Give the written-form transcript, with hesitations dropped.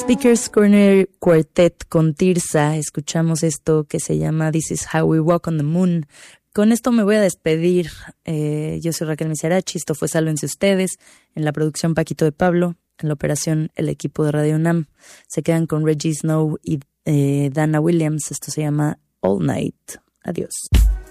Speakers Corner Quartet con Tirsa. Escuchamos esto que se llama This is How We Walk on the Moon. Con esto me voy a despedir. Yo soy Raquel Miserachi. Esto fue Sálvense Ustedes. En la producción Paquito de Pablo. En la operación el equipo de Radio UNAM. Se quedan con Reggie Snow y Dana Williams. Esto se llama All Night. Adiós.